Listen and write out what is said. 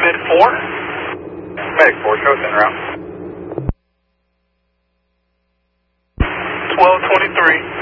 Med 4? Medic 4, show us en route. 1223.